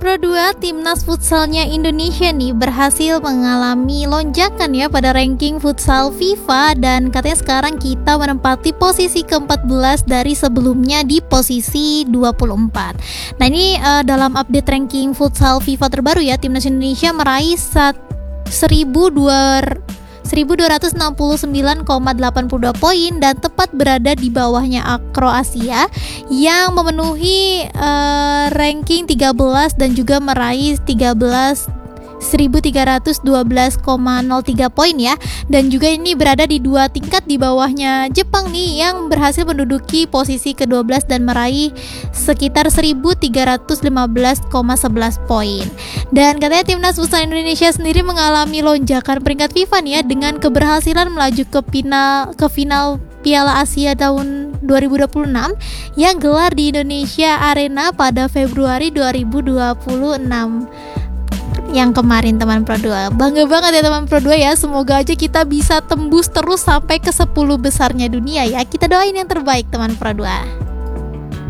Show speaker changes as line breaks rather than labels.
Pro 2 timnas futsalnya Indonesia nih berhasil mengalami lonjakan ya pada ranking futsal FIFA, dan katanya sekarang kita menempati posisi ke-14 dari sebelumnya di posisi 24. Nah ini dalam update ranking futsal FIFA terbaru ya, timnas Indonesia meraih 1269,82 poin dan tepat berada di bawahnya Kroasia yang memenuhi ranking 13 dan juga meraih 13.312,03 poin ya, dan juga ini berada di dua tingkat di bawahnya Jepang nih yang berhasil menduduki posisi ke-12 dan meraih sekitar 1.315,11 poin. Dan katanya timnas futsal Indonesia sendiri mengalami lonjakan peringkat FIFA nih ya, dengan keberhasilan melaju ke final Piala Asia tahun 2026 yang gelar di Indonesia Arena pada Februari 2026 yang kemarin teman Pro 2. Bangga banget ya teman Pro 2 ya. Semoga aja kita bisa tembus terus sampai ke 10 besarnya dunia ya. Kita doain yang terbaik teman Pro 2.